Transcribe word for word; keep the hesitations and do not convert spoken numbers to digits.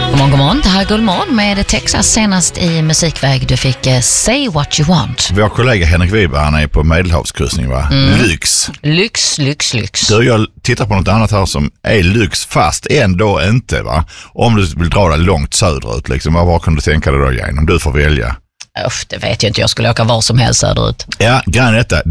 God morgon, det här är Gullmorgon med Texas senast i musikväg. Du fick uh, Say What You Want. Vår kollega Henrik Wiberg, han är på Medelhavskryssning, va? Mm. Lyx. Lyx, lyx, lyx. Du, jag tittar på något annat här som är lyx fast ändå inte, va? Om du vill dra dig långt söderut, liksom, vad kan du tänka dig då, Jane? Om du får välja. Uff, det vet jag inte, jag skulle åka var som helst söderut. Ja, grejen är detta.